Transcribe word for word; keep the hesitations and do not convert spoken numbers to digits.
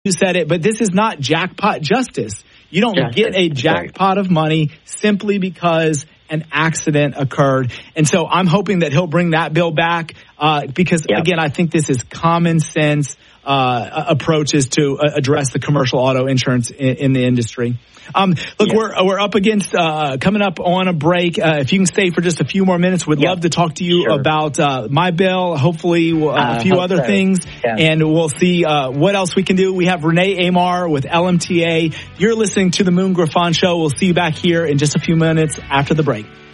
You said it, but this is not jackpot justice. You don't yeah, get a jackpot right. of money simply because an accident occurred. And so I'm hoping that he'll bring that bill back uh, because, yep. again, I think this is common sense uh, approaches to uh, address the commercial auto insurance in, in the industry. Um, look, yeah. we're we're up against uh, coming up on a break. Uh, if you can stay for just a few more minutes, we'd yeah. love to talk to you sure. about uh, my bill, hopefully uh, uh, a few other so. things, yeah. and we'll see uh, what else we can do. We have Renee Amar with L M T A. You're listening to the Moon Griffon Show. We'll see you back here in just a few minutes after the break.